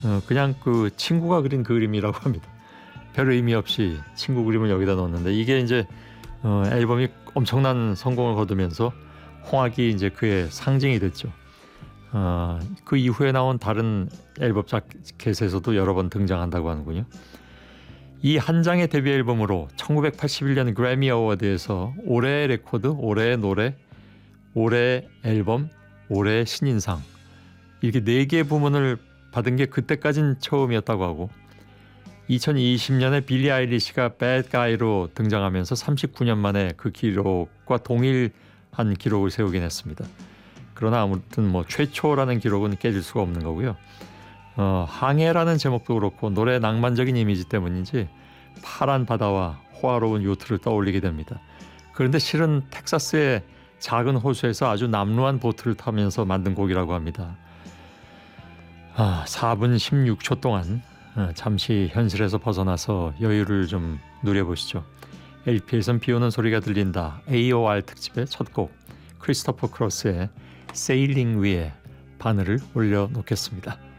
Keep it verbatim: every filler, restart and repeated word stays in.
어, 그냥 그 친구가 그린 그림이라고 합니다. 별 의미 없이 친구 그림을 여기다 넣었는데 이게 이제 어, 앨범이 엄청난 성공을 거두면서 홍학이 이제 그의 상징이 됐죠. 어, 그 이후에 나온 다른 앨범 자켓에서도 여러 번 등장한다고 하는군요. 이 한 장의 데뷔 앨범으로 천구백팔십일 년 그래미 어워드에서 올해의 레코드, 올해의 노래, 올해의 앨범, 올해의 신인상 이렇게 네 개 부문을 받은 게 그때까진 처음이었다고 하고 이천이십 년에 빌리 아일리시가 Bad Guy로 등장하면서 삼십구 년 만에 그 기록과 동일한 기록을 세우긴 했습니다. 그러나 아무튼 뭐 최초라는 기록은 깨질 수가 없는 거고요. 어, 항해라는 제목도 그렇고 노래의 낭만적인 이미지 때문인지 파란 바다와 호화로운 요트를 떠올리게 됩니다. 그런데 실은 텍사스의 작은 호수에서 아주 남루한 보트를 타면서 만든 곡이라고 합니다. 아, 사 분 십육 초 동안 잠시 현실에서 벗어나서 여유를 좀 누려보시죠. 엘피에선 비오는 소리가 들린다. 에이오알 특집의 첫 곡 크리스토퍼 크로스의 세일링 위에 바늘을 올려놓겠습니다.